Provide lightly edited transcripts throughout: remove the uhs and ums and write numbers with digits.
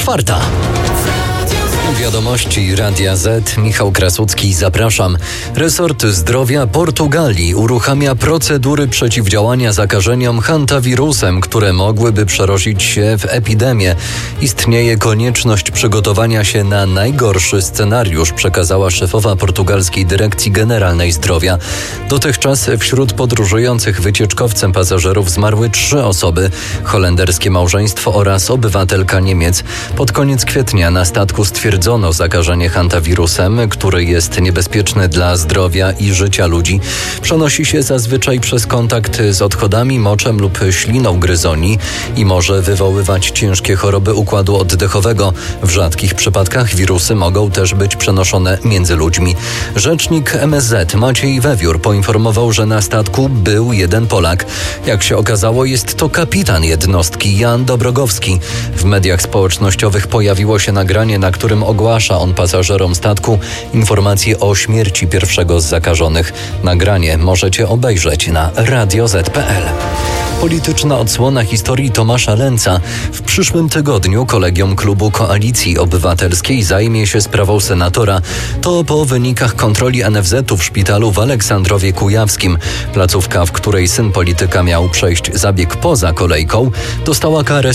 4. Wiadomości Radia Z. Michał Krasucki, zapraszam. Resort Zdrowia Portugalii uruchamia procedury przeciwdziałania zakażeniom hantawirusem, które mogłyby przerodzić się w epidemię. Istnieje konieczność przygotowania się na najgorszy scenariusz, przekazała szefowa portugalskiej Dyrekcji Generalnej Zdrowia. Dotychczas wśród podróżujących wycieczkowcem pasażerów zmarły 3 osoby, holenderskie małżeństwo oraz obywatelka Niemiec. Pod koniec kwietnia na statku stwierdzono zakażenie hantawirusem, który jest niebezpieczny dla zdrowia i życia ludzi. Przenosi się zazwyczaj przez kontakt z odchodami, moczem lub śliną gryzoni i może wywoływać ciężkie choroby układu oddechowego. W rzadkich przypadkach wirusy mogą też być przenoszone między ludźmi. Rzecznik MSZ Maciej Wewiór poinformował, że na statku był jeden Polak. Jak się okazało, jest to kapitan jednostki Jan Dobrogowski. W mediach społecznościowych pojawiło się nagranie, na którym ogłasza on pasażerom statku informacje o śmierci pierwszego z zakażonych. Nagranie możecie obejrzeć na radioz.pl. Polityczna odsłona historii Tomasza Lęca. W przyszłym tygodniu Kolegium Klubu Koalicji Obywatelskiej zajmie się sprawą senatora. To po wynikach kontroli NFZ-u w szpitalu w Aleksandrowie Kujawskim. Placówka, w której syn polityka miał przejść zabieg poza kolejką, dostała karę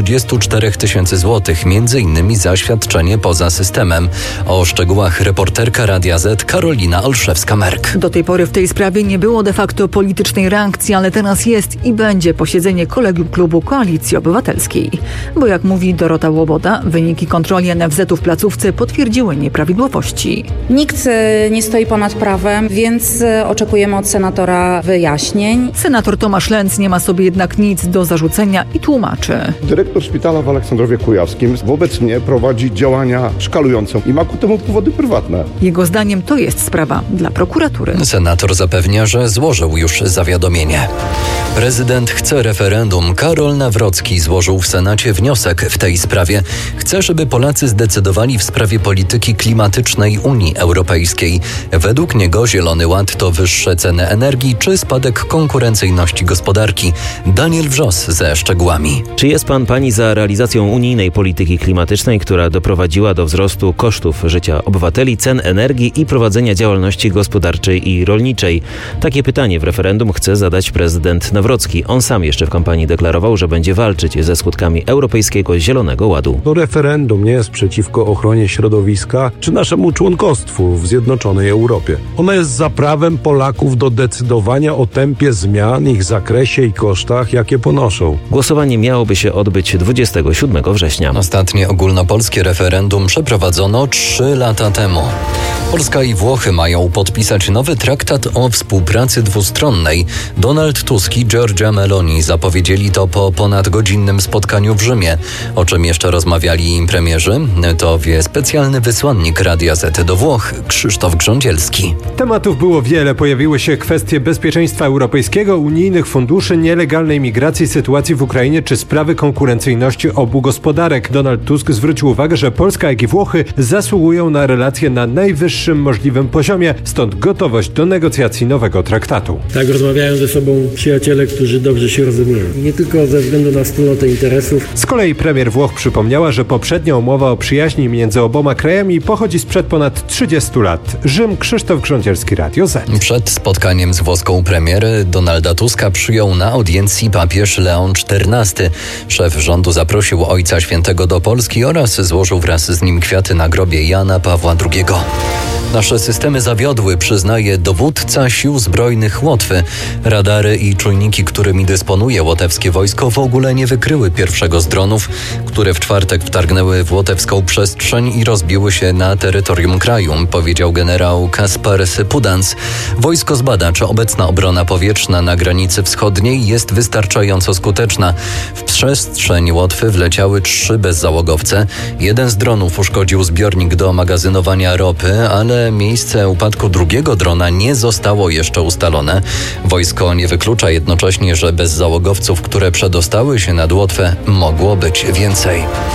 134 000 złotych, m.in. za świadczenie poza systemem. O szczegółach reporterka Radia Z Karolina Olszewska-Merk. Do tej pory w tej sprawie nie było de facto politycznej reakcji, ale teraz jest i będzie posiedzenie Kolegium Klubu Koalicji Obywatelskiej. Bo jak mówi Dorota Łoboda, wyniki kontroli NFZ-u w placówce potwierdziły nieprawidłowości. Nikt nie stoi ponad prawem, więc oczekujemy od senatora wyjaśnień. Senator Tomasz Lęc nie ma sobie jednak nic do zarzucenia i tłumaczy. Dyrektor szpitala w Aleksandrowie Kujawskim wobec mnie prowadzi działania szkalujące i ma ku temu powody prywatne. Jego zdaniem to jest sprawa dla prokuratury. Senator zapewnia, że złożył już zawiadomienie. Prezydent chce referendum. Karol Nawrocki złożył w Senacie wniosek w tej sprawie. Chce, żeby Polacy zdecydowali w sprawie polityki klimatycznej Unii Europejskiej. Według niego Zielony Ład to wyższe ceny energii czy spadek konkurencyjności gospodarki. Daniel Wrzos ze szczegółami. Czy jest pani za realizacją unijnej polityki klimatycznej, która doprowadziła do wzrostu kosztów życia obywateli, cen energii i prowadzenia działalności gospodarczej i rolniczej? Takie pytanie w referendum chce zadać prezydent Nawrocki. On sam jeszcze w kampanii deklarował, że będzie walczyć ze skutkami Europejskiego Zielonego Ładu. To referendum nie jest przeciwko ochronie środowiska czy naszemu członkostwu w Zjednoczonej Europie. Ono jest za prawem Polaków do decydowania o tempie zmian, ich zakresie i kosztach, jakie ponoszą. Głosowanie miałoby się odbyć 27 września. Ostatnie ogólnopolskie referendum przeprowadzono 3 lata temu. Polska i Włochy mają podpisać nowy traktat o współpracy dwustronnej. Donald Tusk i Giorgia Meloni zapowiedzieli to po ponadgodzinnym spotkaniu w Rzymie. O czym jeszcze rozmawiali im premierzy, to wie specjalny wysłannik Radia Z do Włoch, Krzysztof Grządzielski. Tematów było wiele. Pojawiły się kwestie bezpieczeństwa europejskiego, unijnych funduszy, nielegalnej migracji, sytuacji w Ukrainie czy sprawy konkurencyjności obu gospodarek. Donald Tusk zwrócił uwagę, że Polska, jak i Włochy zasługują na relacje na najwyższym możliwym poziomie, stąd gotowość do negocjacji nowego traktatu. Tak rozmawiają ze sobą przyjaciele, którzy dobrze się rozumieją. Nie tylko ze względu na wspólnotę interesów. Z kolei premier Włoch przypomniała, że poprzednia umowa o przyjaźni między oboma krajami pochodzi sprzed ponad 30 lat. Rzym, Krzysztof Grządzielski, Radio Z. Przed spotkaniem z włoską premier Donalda Tuska przyjął na audiencji papież Leon XIV. Szef rządu zaprosił Ojca Świętego do Polski oraz złożył wraz z nim kwiaty na grobie Jana Pawła II. Nasze systemy zawiodły, przyznaje dowódca Sił Zbrojnych Łotwy. Radary i czujniki, którymi dysponuje łotewskie wojsko, w ogóle nie wykryły pierwszego z dronów, które w czwartek wtargnęły w łotewską przestrzeń i rozbiły się na terytorium kraju, powiedział generał Kaspar Sypudans. Wojsko zbada, czy obecna obrona powietrzna na granicy wschodniej jest wystarczająco skuteczna. W przestrzeń Łotwy wleciały 3 bezzałogowce. Jeden z dronów uszkodził zbiornik do magazynowania ropy, ale miejsce upadku drugiego drona nie zostało jeszcze ustalone. Wojsko nie wyklucza jednocześnie, że bezzałogowców, które przedostały się nad Łotwę, mogło być więcej.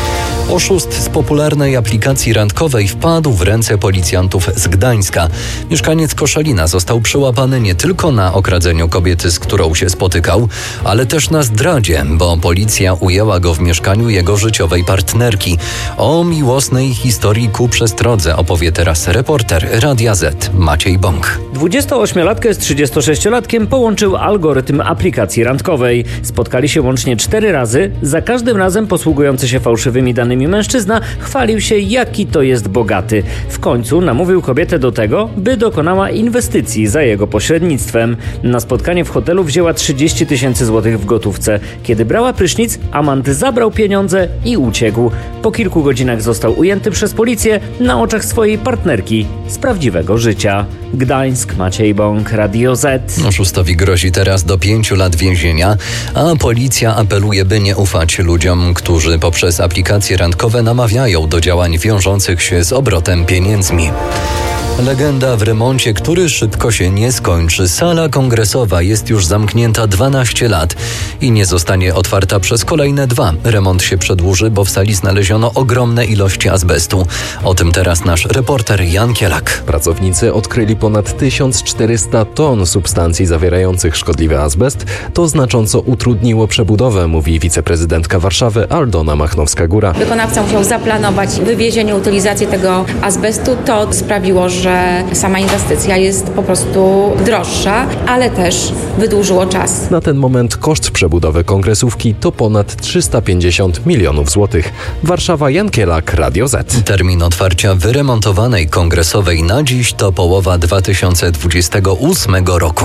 Oszust z popularnej aplikacji randkowej wpadł w ręce policjantów z Gdańska. Mieszkaniec Koszalina został przyłapany nie tylko na okradzeniu kobiety, z którą się spotykał, ale też na zdradzie, bo policja ujęła go w mieszkaniu jego życiowej partnerki. O miłosnej historii ku przestrodze opowie teraz reporter Radia Z Maciej Bąk. 28-latkę z 36-latkiem połączył algorytm aplikacji randkowej. Spotkali się łącznie 4 razy. Za każdym razem posługujący się fałszywymi danymi mężczyzna chwalił się, jaki to jest bogaty. W końcu namówił kobietę do tego, by dokonała inwestycji za jego pośrednictwem. Na spotkanie w hotelu wzięła 30 000 złotych w gotówce. Kiedy brała prysznic, amant zabrał pieniądze i uciekł. Po kilku godzinach został ujęty przez policję na oczach swojej partnerki z prawdziwego życia. Gdańsk, Maciej Bąk, Radio Z. Oszustowi grozi teraz do 5 lat więzienia, a policja apeluje, by nie ufać ludziom, którzy poprzez aplikacje randkowe namawiają do działań wiążących się z obrotem pieniędzmi. Legenda w remoncie, który szybko się nie skończy. Sala kongresowa jest już zamknięta 12 lat i nie zostanie otwarta przez kolejne 2. Remont się przedłuży, bo w sali znaleziono ogromne ilości azbestu. O tym teraz nasz reporter Jan Kielak. Pracownicy odkryli ponad 1400 ton substancji zawierających szkodliwy azbest. To znacząco utrudniło przebudowę, mówi wiceprezydentka Warszawy Aldona Machnowska-Góra. Wykonawca musiał zaplanować wywiezienie, utylizację tego azbestu. To sprawiło, że sama inwestycja jest po prostu droższa, ale też wydłużyło czas. Na ten moment koszt przebudowy kongresówki to ponad 350 milionów złotych. Warszawa, Jan Kielak, Radio Z. Termin otwarcia wyremontowanej kongresowej na dziś to połowa 2028 roku.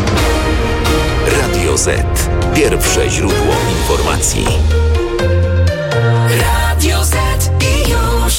Radio Z. Pierwsze źródło informacji. Radio Z i już.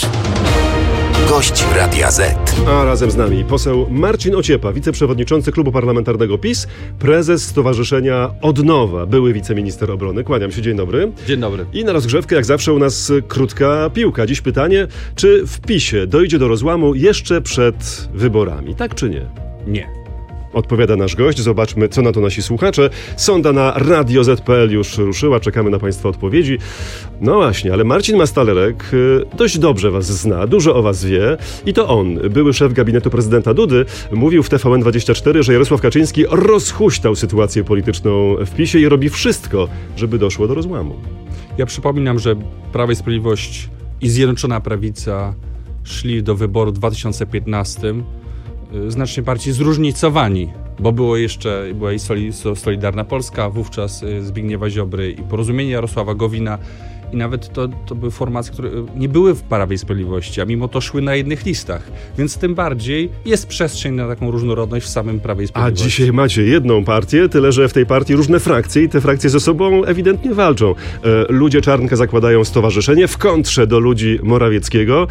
Gość Radia Z. A razem z nami poseł Marcin Ociepa, wiceprzewodniczący Klubu Parlamentarnego PiS, prezes Stowarzyszenia Odnowa, były wiceminister obrony. Kłaniam się, dzień dobry. Dzień dobry. I na rozgrzewkę, jak zawsze u nas krótka piłka. Dziś pytanie, czy w PiS-ie dojdzie do rozłamu jeszcze przed wyborami, tak czy nie? Nie. Odpowiada nasz gość. Zobaczmy, co na to nasi słuchacze. Sonda na radioz.pl już ruszyła. Czekamy na Państwa odpowiedzi. No właśnie, ale Marcin Mastalerek dość dobrze Was zna, dużo o Was wie. I to on, były szef gabinetu prezydenta Dudy, mówił w TVN24, że Jarosław Kaczyński rozhuśtał sytuację polityczną w PiS-ie i robi wszystko, żeby doszło do rozłamu. Ja przypominam, że Prawo i Sprawiedliwość i Zjednoczona Prawica szli do wyboru w 2015 znacznie bardziej zróżnicowani, bo była i Solidarna Polska, wówczas Zbigniewa Ziobry i Porozumienie Jarosława Gowina i nawet to były formacje, które nie były w Prawie i Sprawiedliwości, a mimo to szły na jednych listach, więc tym bardziej jest przestrzeń na taką różnorodność w samym Prawie i Sprawiedliwości. A dzisiaj macie jedną partię, tyle że w tej partii różne frakcje i te frakcje ze sobą ewidentnie walczą. Ludzie Czarnka zakładają stowarzyszenie w kontrze do ludzi Morawieckiego.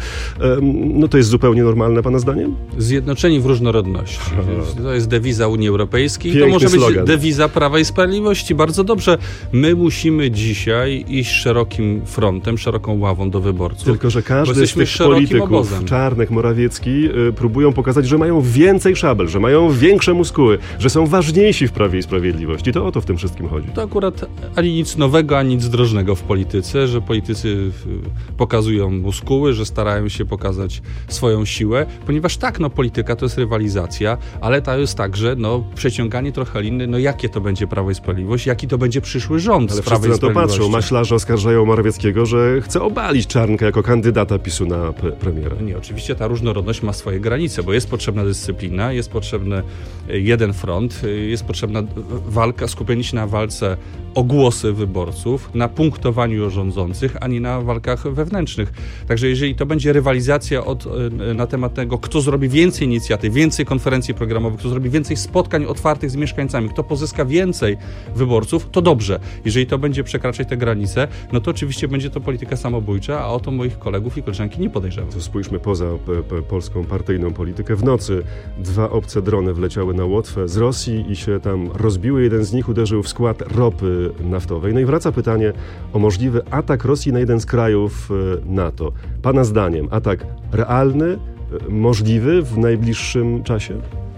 No to jest zupełnie normalne, pana zdaniem? Zjednoczeni w różnorodności. To jest dewiza Unii Europejskiej. Piękny to może slogan. być dewiza Prawa i Sprawiedliwości. Bardzo dobrze. My musimy dzisiaj iść szerokim frontem, szeroką ławą do wyborców. Tylko że każdy z tych polityków, Czarnek, Morawiecki, próbują pokazać, że mają więcej szabel, że mają większe muskuły, że są ważniejsi w Prawie i Sprawiedliwości. To o to w tym wszystkim chodzi. To akurat ani nic nowego, ani nic drożnego w polityce, że politycy pokazują muskuły, że starają się pokazać swoją siłę, ponieważ polityka to jest rywalizacja, ale to jest także przeciąganie trochę liny, jakie to będzie Prawo i Sprawiedliwość, jaki to będzie przyszły rząd z Prawa i Sprawiedliwości. Ale wszyscy na to patrzą. Maślarze oskarżają Morawieckiego, że chce obalić Czarnka jako kandydata PiS-u na premiera. Nie, oczywiście ta różnorodność ma swoje granice, bo jest potrzebna dyscyplina, jest potrzebny jeden front, jest potrzebna walka, skupienie się na walce o głosy wyborców, na punktowaniu rządzących, a nie na walkach wewnętrznych. Także jeżeli to będzie rywalizacja na temat tego, kto zrobi więcej inicjatyw, więcej konferencji programowych, kto zrobi więcej spotkań otwartych z mieszkańcami, kto pozyska więcej wyborców, to dobrze. Jeżeli to będzie przekraczać te granice, to oczywiście będzie to polityka samobójcza, a o to moich kolegów i koleżanki nie podejrzewam. To spójrzmy poza polską partyjną politykę. W nocy 2 obce drony wleciały na Łotwę z Rosji i się tam rozbiły. Jeden z nich uderzył w skład ropy naftowej. No i wraca pytanie o możliwy atak Rosji na jeden z krajów NATO. Pana zdaniem atak realny, możliwy w najbliższym czasie?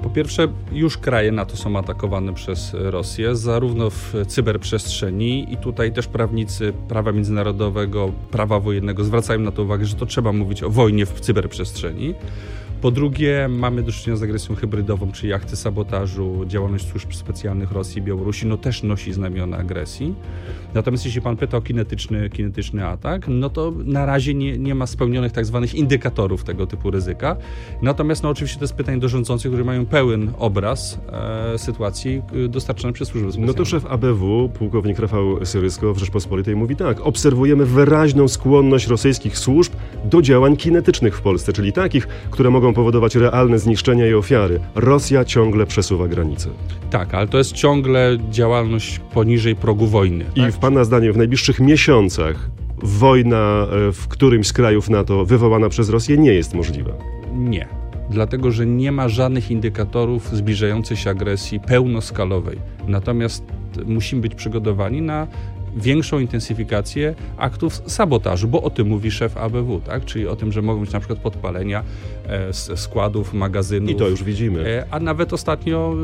Po pierwsze, już kraje NATO są atakowane przez Rosję, zarówno w cyberprzestrzeni i tutaj też prawnicy prawa międzynarodowego, prawa wojennego zwracają na to uwagę, że to trzeba mówić o wojnie w cyberprzestrzeni. Po drugie, mamy do czynienia z agresją hybrydową, czyli akty sabotażu, działalność służb specjalnych Rosji i Białorusi, też nosi znamiona agresji. Natomiast jeśli pan pyta o kinetyczny atak, to na razie nie ma spełnionych tak zwanych indykatorów tego typu ryzyka. Natomiast oczywiście to jest pytanie do rządzących, którzy mają pełen obraz sytuacji dostarczony przez służby specjalne. To szef ABW, pułkownik Rafał Syrysko w Rzeczpospolitej mówi tak: obserwujemy wyraźną skłonność rosyjskich służb do działań kinetycznych w Polsce, czyli takich, które mogą powodować realne zniszczenia i ofiary. Rosja ciągle przesuwa granice. Tak, ale to jest ciągle działalność poniżej progu wojny. I tak? w pana zdaniem w najbliższych miesiącach wojna w którymś z krajów NATO wywołana przez Rosję nie jest możliwa? Nie. Dlatego, że nie ma żadnych indykatorów zbliżającej się agresji pełnoskalowej. Natomiast musimy być przygotowani na większą intensyfikację aktów sabotażu, bo o tym mówi szef ABW, tak? Czyli o tym, że mogą być na przykład podpalenia składów, magazynów. I to już widzimy. A nawet ostatnio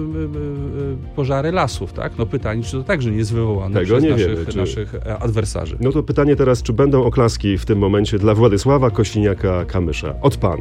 pożary lasów, tak? Pytanie, czy to także nie jest wywołane przez naszych adwersarzy. To pytanie teraz, czy będą oklaski w tym momencie dla Władysława Kośniaka-Kamysza? Od pana.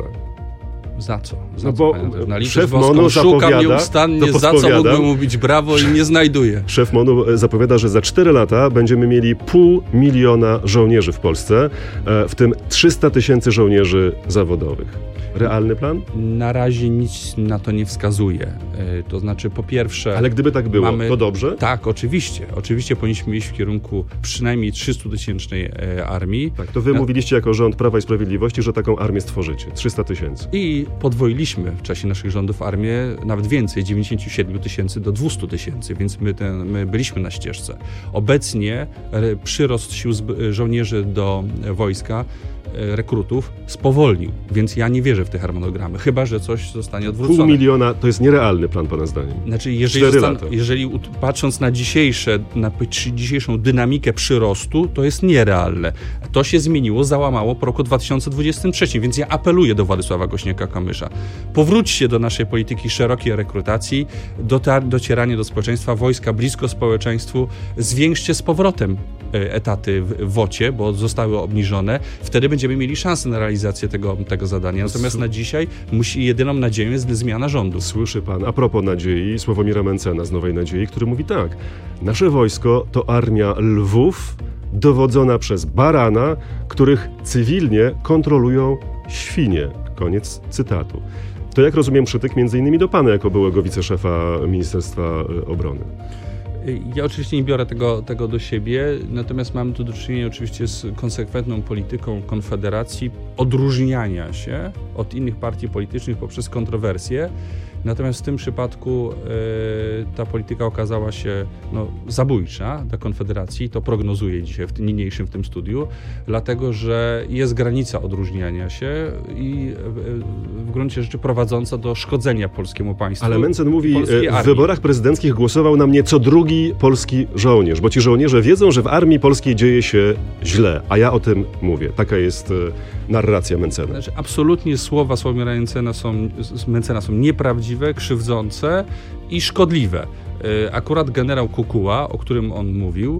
Za co? Bo na szef MON-u szukam nieustannie, za co mógłbym mówić brawo i nie znajduję. Szef MON-u zapowiada, że za 4 lata będziemy mieli 500 000 żołnierzy w Polsce, w tym 300 000 żołnierzy zawodowych. Realny plan? Na razie nic na to nie wskazuje. To znaczy, po pierwsze... Ale gdyby tak było, to dobrze? Tak, oczywiście. Oczywiście powinniśmy iść w kierunku przynajmniej 300-tysięcznej armii. Tak, to wy mówiliście jako rząd Prawa i Sprawiedliwości, że taką armię stworzycie. 300 000. I podwoiliśmy w czasie naszych rządów armię, nawet więcej, 97 000 do 200 000, więc my byliśmy na ścieżce. Obecnie przyrost sił żołnierzy do wojska, rekrutów spowolnił, więc ja nie wierzę w te harmonogramy, chyba że coś zostanie odwrócone. 500 000 to jest nierealny plan, pana zdaniem. Znaczy, jeżeli patrząc na dzisiejszą dynamikę przyrostu, to jest nierealne. To się zmieniło, załamało po roku 2023, więc ja apeluję do Władysława Kośniaka-Kamysza. Powróćcie do naszej polityki szerokiej rekrutacji, docieranie do społeczeństwa, wojska blisko społeczeństwu, zwiększcie z powrotem etaty w WOT-ie, bo zostały obniżone. Wtedy będziemy mieli szansę na realizację tego zadania. Natomiast na dzisiaj jedyną nadzieją jest zmiana rządu. Słyszy pan, a propos nadziei, Sławomira Mencena z Nowej Nadziei, który mówi tak: nasze wojsko to armia lwów dowodzona przez barana, których cywilnie kontrolują świnie. Koniec cytatu. To, jak rozumiem, przytyk między innymi do pana jako byłego wiceszefa Ministerstwa Obrony. Ja oczywiście nie biorę tego do siebie, natomiast mam tu do czynienia oczywiście z konsekwentną polityką Konfederacji odróżniania się od innych partii politycznych poprzez kontrowersje. Natomiast w tym przypadku ta polityka okazała się zabójcza dla Konfederacji, to prognozuję dzisiaj niniejszym w tym studiu, dlatego że jest granica odróżniania się i w gruncie rzeczy prowadząca do szkodzenia polskiemu państwu. Ale Mencen mówi, w wyborach prezydenckich głosował na mnie co drugi polski żołnierz, bo ci żołnierze wiedzą, że w armii polskiej dzieje się źle, a ja o tym mówię. Taka jest narracja Mencena. Znaczy, absolutnie słowa Sławomira Mencena są nieprawdziwe, krzywdzące i szkodliwe. Akurat generał Kukuła, o którym on mówił,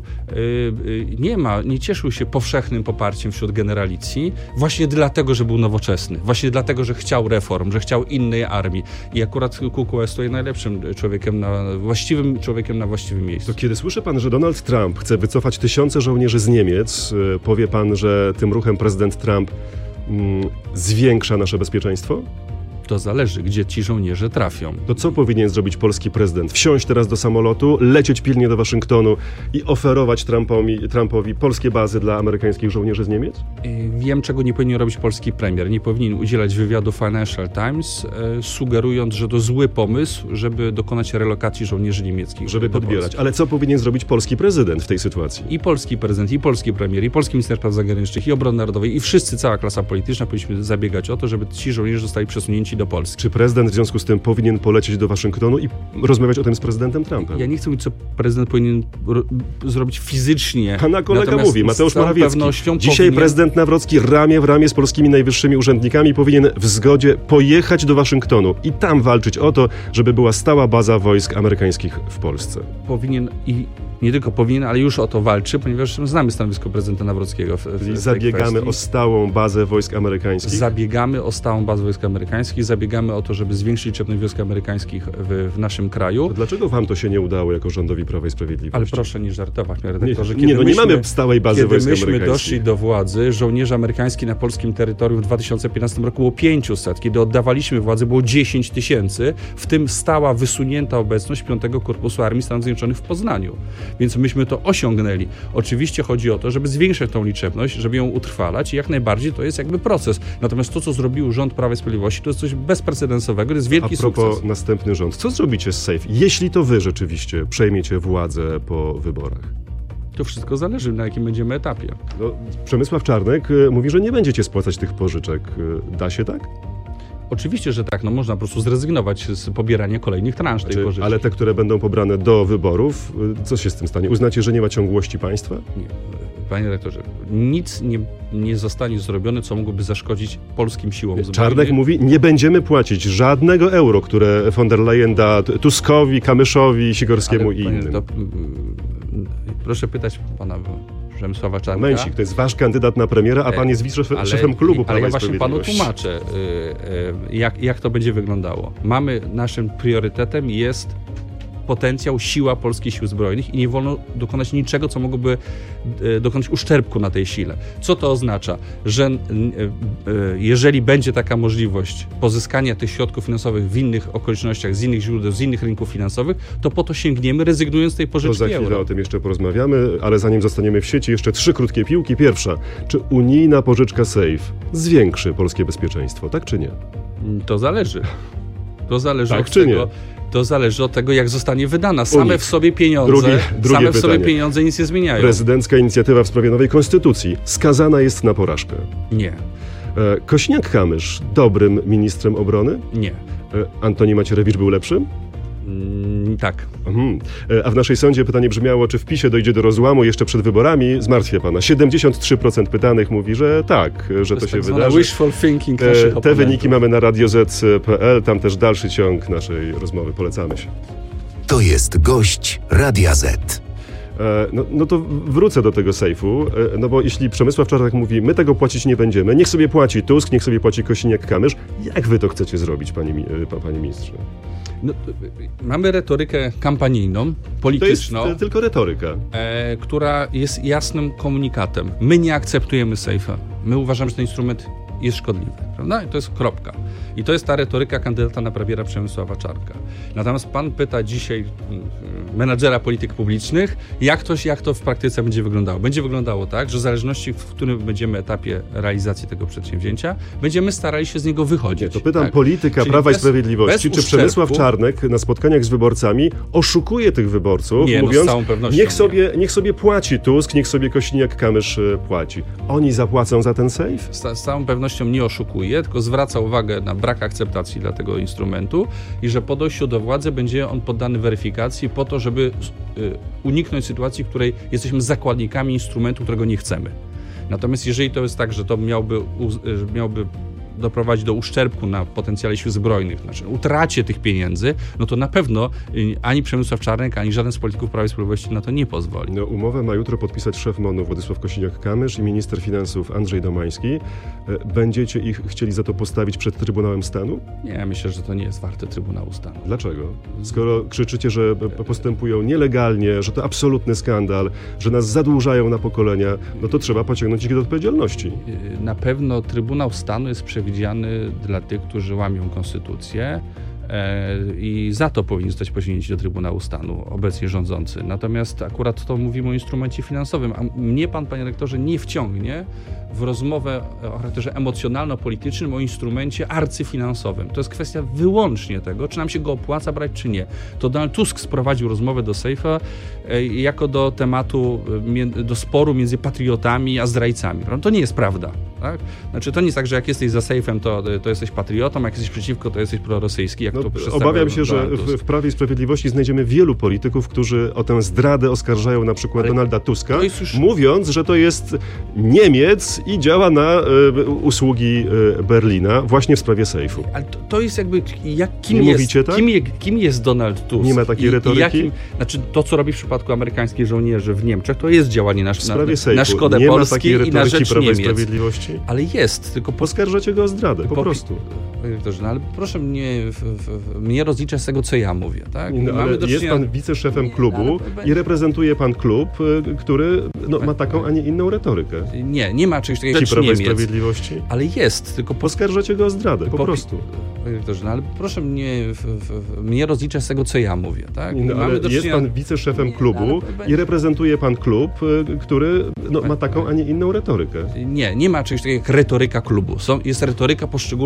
nie cieszył się powszechnym poparciem wśród generalicji, właśnie dlatego, że był nowoczesny, właśnie dlatego, że chciał reform, że chciał innej armii. I akurat Kukuła jest tutaj najlepszym właściwym człowiekiem na właściwym miejscu. To kiedy słyszy pan, że Donald Trump chce wycofać 1000 żołnierzy z Niemiec, powie pan, że tym ruchem prezydent Trump zwiększa nasze bezpieczeństwo? To zależy, gdzie ci żołnierze trafią. To co powinien zrobić polski prezydent? Wsiąść teraz do samolotu, lecieć pilnie do Waszyngtonu i oferować Trumpowi polskie bazy dla amerykańskich żołnierzy z Niemiec? Wiem, czego nie powinien robić polski premier. Nie powinien udzielać wywiadu Financial Times, sugerując, że to zły pomysł, żeby dokonać relokacji żołnierzy niemieckich. Żeby podbierać. Ale co powinien zrobić polski prezydent w tej sytuacji? I polski prezydent, i polski premier, i polski minister spraw zagranicznych, i obrony narodowej, i wszyscy, cała klasa polityczna powinniśmy zabiegać o to, żeby ci żołnierze zostali przesunięci do Polski. Czy prezydent w związku z tym powinien polecieć do Waszyngtonu i rozmawiać o tym z prezydentem Trumpem? Ja nie chcę mówić, co prezydent powinien zrobić fizycznie. Pana kolega Natomiast mówi, Mateusz z całą Morawiecki. pewnością Dzisiaj prezydent Nawrocki ramię w ramię z polskimi najwyższymi urzędnikami powinien w zgodzie pojechać do Waszyngtonu i tam walczyć o to, żeby była stała baza wojsk amerykańskich w Polsce. Powinien i nie tylko powinien, ale już o to walczy, ponieważ znamy stanowisko prezydenta Nawrockiego w Zabiegamy o stałą bazę wojsk amerykańskich? Zabiegamy o stałą bazę wojsk amerykańskich, zabiegamy o to, żeby zwiększyć liczebność wojsk amerykańskich w naszym kraju. To dlaczego wam to się nie udało jako rządowi Prawa i Sprawiedliwości? Ale proszę nie żartować, panie redaktorze. Nie mamy stałej bazy wojsk amerykańskich. Kiedy myśmy doszli do władzy, żołnierzy amerykańskich na polskim terytorium w 2015 roku było 500. Kiedy oddawaliśmy władzę, było 10 000, w tym stała, wysunięta obecność 5. Korpusu Armii Stanów Zjednoczonych w Poznaniu. Więc myśmy to osiągnęli. Oczywiście chodzi o to, żeby zwiększać tą liczebność, żeby ją utrwalać i jak najbardziej to jest jakby proces. Natomiast to, co zrobił rząd Prawa i Sprawiedliwości, to jest coś bezprecedensowego, to jest wielki sukces. A propos następny rząd, co zrobicie z SAFE, jeśli to wy rzeczywiście przejmiecie władzę po wyborach? To wszystko zależy, na jakim będziemy etapie. No, Przemysław Czarnek mówi, że nie będziecie spłacać tych pożyczek. Da się tak? Oczywiście, że tak. No można po prostu zrezygnować z pobierania kolejnych transz tej pożyczki. Ale te, które będą pobrane do wyborów, co się z tym stanie? Uznacie, że nie ma ciągłości państwa? Nie. Panie rektorze, nic nie zostanie zrobione, co mogłoby zaszkodzić polskim siłom zbrojnym. Czarnek mówi, nie będziemy płacić żadnego euro, które von der Leyen da Tuskowi, Kamyszowi, Sikorskiemu i innym. Proszę pytać pana Przemysława Czarnka. Momencik, to jest wasz kandydat na premiera, a pan jest szefem klubu Prawa i Sprawiedliwości. Ale ja właśnie panu tłumaczę, jak to będzie wyglądało. Naszym priorytetem jest potencjał, siła polskich sił zbrojnych i nie wolno dokonać niczego, co mogłoby dokonać uszczerbku na tej sile. Co to oznacza? Że jeżeli będzie taka możliwość pozyskania tych środków finansowych w innych okolicznościach, z innych źródeł, z innych rynków finansowych, to po to sięgniemy, rezygnując z tej pożyczki euro. To za chwilę o tym jeszcze porozmawiamy, ale zanim zostaniemy w sieci, jeszcze 3 krótkie piłki. Pierwsza, czy unijna pożyczka SAFE zwiększy polskie bezpieczeństwo, tak czy nie? To zależy. To zależy tak, od czy tego. Nie? To zależy od tego, jak zostanie wydana. Same w sobie pieniądze, nic nie zmieniają. Prezydencka inicjatywa w sprawie nowej konstytucji skazana jest na porażkę. Nie. Kosiniak-Kamysz dobrym ministrem obrony? Nie. Antoni Macierewicz był lepszym? Tak. A w naszej sądzie pytanie brzmiało, czy w PiS-ie dojdzie do rozłamu jeszcze przed wyborami? Zmartwia pana. 73% pytanych mówi, że tak, że to się wydarzy. Wishful thinking te wyniki mamy na radioz.pl, tam też dalszy ciąg naszej rozmowy. Polecamy się. To jest gość Radia Z. No to wrócę do tego SAFE-u, no bo jeśli Przemysław Czarnek mówi, my tego płacić nie będziemy, niech sobie płaci Tusk, niech sobie płaci Kosiniak-Kamysz, jak wy to chcecie zrobić, panie ministrze? No, mamy retorykę kampanijną, polityczną. To jest tylko retoryka. Która jest jasnym komunikatem. My nie akceptujemy SAFE-a. My uważamy, że ten instrument jest szkodliwy. Prawda? I to jest kropka. I to jest ta retoryka kandydata na premiera Przemysława Czarnka. Natomiast pan pyta dzisiaj menadżera polityk publicznych, jak to w praktyce będzie wyglądało. Będzie wyglądało tak, że w zależności w którym będziemy etapie realizacji tego przedsięwzięcia, będziemy starali się z niego wychodzić. Nie, to pytam tak? polityka Czyli Prawa i Sprawiedliwości, czy Przemysław Czarnek na spotkaniach z wyborcami oszukuje tych wyborców, mówiąc, z całą pewnością niech sobie płaci Tusk, niech sobie Kosiniak-Kamysz płaci. Oni zapłacą za ten SAFE? Z całą pewnością nie oszukuje, tylko zwraca uwagę na brak akceptacji dla tego instrumentu i że po dojściu do władzy będzie on poddany weryfikacji po to, żeby uniknąć sytuacji, w której jesteśmy zakładnikami instrumentu, którego nie chcemy. Natomiast jeżeli to jest tak, że to miałby doprowadzić do uszczerbku na potencjale sił zbrojnych, znaczy utracie tych pieniędzy, no to na pewno ani Przemysław Czarnek, ani żaden z polityków Prawa i Sprawiedliwości na to nie pozwoli. No, umowę ma jutro podpisać szef MON-u Władysław Kosiniak-Kamysz i minister finansów Andrzej Domański. Będziecie ich chcieli za to postawić przed Trybunałem Stanu? Nie, myślę, że to nie jest warte Trybunału Stanu. Dlaczego? Skoro krzyczycie, że postępują nielegalnie, że to absolutny skandal, że nas zadłużają na pokolenia, no to trzeba pociągnąć ich do odpowiedzialności. Na pewno Trybunał Stanu jest przewidziany dla tych, którzy łamią konstytucję i za to powinni zostać pociągnięci do Trybunału Stanu obecnie rządzący. Natomiast akurat to mówimy o instrumencie finansowym, a mnie pan, panie rektorze, nie wciągnie w rozmowę o charakterze emocjonalno-politycznym o instrumencie arcyfinansowym. To jest kwestia wyłącznie tego, czy nam się go opłaca brać, czy nie. To Donald Tusk sprowadził rozmowę do SAFE-a jako do tematu, do sporu między patriotami a zdrajcami. To nie jest prawda. Tak? Znaczy to nie jest tak, że jak jesteś za sejfem, to jesteś patriotą, jak jesteś przeciwko, to jesteś prorosyjski. Jak to obawiam się, że w Prawie i Sprawiedliwości znajdziemy wielu polityków, którzy o tę zdradę oskarżają na przykład Donalda Tuska, mówiąc, że to jest Niemiec i działa na usługi Berlina właśnie w sprawie sejfu. Ale to jest jakby... Kim jest Donald Tusk? Nie ma takiej retoryki? Znaczy to, co robi w przypadku amerykańskich żołnierzy w Niemczech, to jest działanie na szkodę nie Polski ma i na rzecz Prawa i Niemiec. Sprawiedliwości? Ale jest, tylko... Oskarżacie go o zdradę, po prostu. Panie doktorze, ale proszę mnie rozliczać z tego, co ja mówię. Tak? Jest pan wiceszefem klubu i reprezentuje pan klub, który ma taką, a nie inną retorykę. Nie ma czegoś takiego jak Prawa i Niemiec. Sprawiedliwości? Ale jest, tylko... Oskarżacie go o zdradę, po prostu. Panie doktorze, ale proszę mnie rozliczać z tego, co ja mówię. Tak? Jest pan wiceszefem klubu i reprezentuje pan klub, który ma taką, a nie inną retorykę. Nie ma czegoś takiego jak retoryka klubu. Jest retoryka poszczególnych